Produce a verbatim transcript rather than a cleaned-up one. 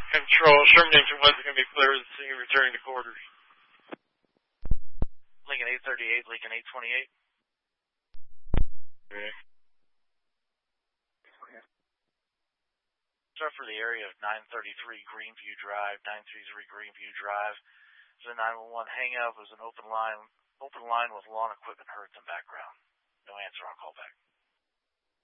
Control, Sherman Engine one is going to be clear as the returning to quarters. Lincoln eight thirty-eight, Lincoln eight twenty-eight. Okay. Start for the area of nine thirty-three Greenview Drive, nine thirty-three Greenview Drive. There's a nine one one hang up. It was an open line, open line with lawn equipment heard in the background. No answer, I'll call back.